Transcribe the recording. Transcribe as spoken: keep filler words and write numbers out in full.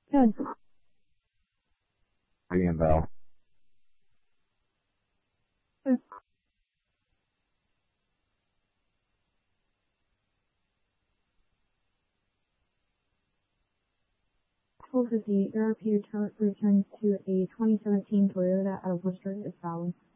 Good. Ringing bell. Good. twelve fifty, Air Returns to a twenty seventeen Toyota out of Worcester is valid.